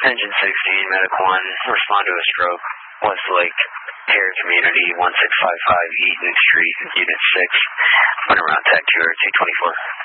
Engine 16, Medic 1, respond to a stroke. Westlake, Terra Community, 1655 Eaton Street, Unit 6. Went around TAC 2 or 224.